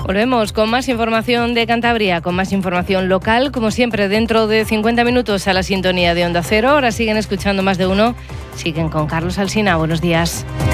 Volvemos con más información de Cantabria, con más información local, como siempre, dentro de 50 minutos a la sintonía de Onda Cero. Ahora siguen escuchando Más de Uno. Siguen con Carlos Alsina. Buenos días.